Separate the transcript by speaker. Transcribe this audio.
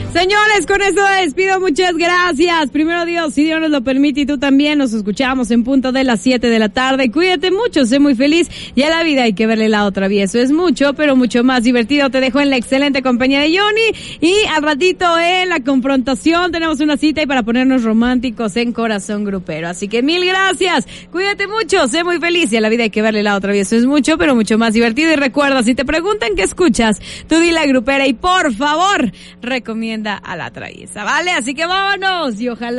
Speaker 1: Señores, con esto me despido. Muchas gracias. Primero Dios, si Dios nos lo permite y tú también, nos escuchamos en punto de las 7 de la tarde. Cuídate mucho, sé muy feliz. Y a la vida hay que verle la otra vía. Eso es mucho, pero mucho más divertido. Te dejo en la excelente compañía de Johnny. Y al ratito en la confrontación tenemos una cita y para ponernos románticos en Corazón Grupero. Así que mil gracias. Cuídate mucho, sé muy feliz. Y a la vida hay que verle la otra vía. Eso es mucho, pero mucho más divertido. Y recuerda, si te preguntan qué escuchas, tú di La Grupera y por favor, recomienda a La Traviesa, ¿vale? Así que vámonos y ojalá